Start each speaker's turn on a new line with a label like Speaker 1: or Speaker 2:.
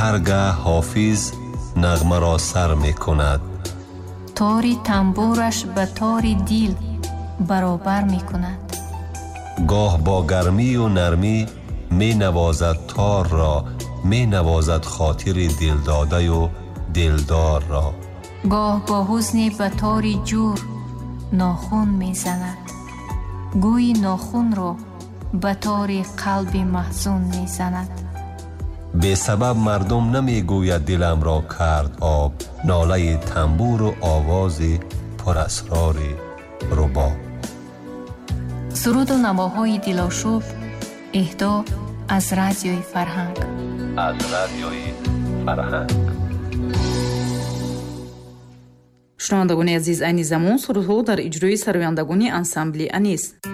Speaker 1: هر گاه حافظ نغمه را سر می کند.
Speaker 2: تاری تنبورش به تاری دیل برابر می کند.
Speaker 1: گاه با گرمی و نرمی می نوازد تار را، می نوازد خاطر دلداده و دلدار را.
Speaker 2: گاه با حزن به تاری جور ناخون می زند. گوی ناخون را به تاری قلب محزون می زند.
Speaker 1: به سبب مردم نمی گوید دلم را کرد آب، ناله تنبور و آواز پر اسرار رباب.
Speaker 2: سرود و نواهای دلاشوب اهدا از رادیوی فرهنگ.
Speaker 1: از رادیوی فرهنگ.
Speaker 3: шунавандагони азиз, айни замон сурудҳо дар иҷрои сарояндагони ансамбли Анис.